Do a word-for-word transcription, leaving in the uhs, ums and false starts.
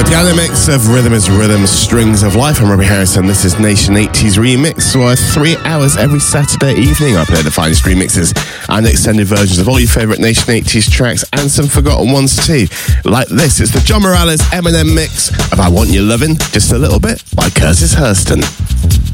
Piano mix of Rhythm is Rhythm, Strings of Life. I'm Robbie Harrison. This is Nation eighties Remix. So three hours every Saturday evening. I play the finest remixes and extended versions of all your favourite Nation eighties tracks and some forgotten ones too. Like this, it's the John Morales Eminem mix of I Want Your Lovin' Just a Little Bit by Curtis Hurston.